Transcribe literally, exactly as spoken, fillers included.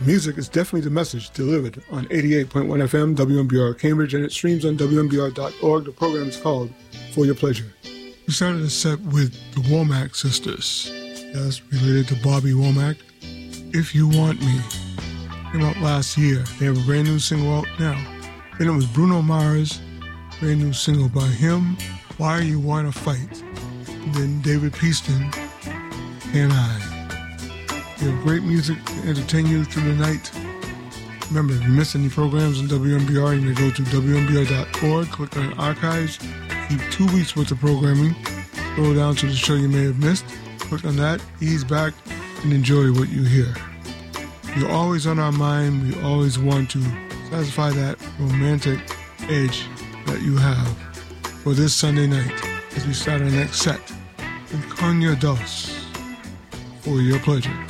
Music is definitely the message delivered on eighty-eight point one F M, W M B R Cambridge, and it streams on W M B R dot org. The program is called For Your Pleasure. We started the set with the Womack Sisters. Yes, related to Bobby Womack. If You Want Me. Came out last year. They have a brand new single out now. Then it was Bruno Mars, brand new single by him, Why You Wanna Fight. And then David Peaston, Can I. We have great music to entertain you through the night. Remember, if you miss any programs on W M B R, you may go to W M B R dot org, click on Archives, keep two weeks worth of programming, scroll down to the show you may have missed, click on that, ease back, and enjoy what you hear. You're always on our mind. We always want to satisfy that romantic edge that you have for this Sunday night as we start our next set with Konya Dos, For Your Pleasure.